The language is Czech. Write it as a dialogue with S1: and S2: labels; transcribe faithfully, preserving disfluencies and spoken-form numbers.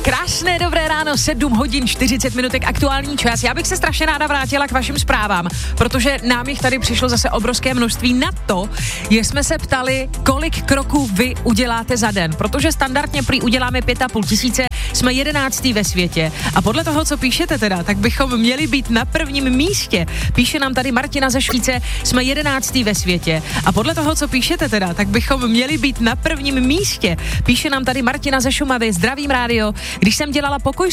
S1: Krásné dobré ráno, sedm hodin čtyřicet minutek, aktuální čas. Já bych se strašně ráda vrátila k vašim zprávám, protože nám jich tady přišlo zase obrovské množství na to, že jsme se ptali, kolik kroků vy uděláte za den, protože standardně prý uděláme pět a půl tisíce, jsme jedenáctý ve světě a podle toho, co píšete teda, tak bychom měli být na prvním místě. Píše nám tady Martina ze Švíce, jsme jedenáctý ve světě a podle toho, co píšete teda, tak bychom měli být na prvním místě. Píše nám tady Martina ze Šumavy, zdravím rádio. Když jsem dělala pokoj